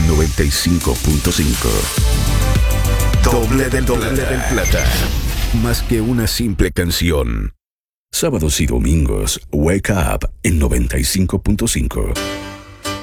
95.5. Doble del Plata. Más que una simple canción. Sábados y domingos, Wake Up en 95.5.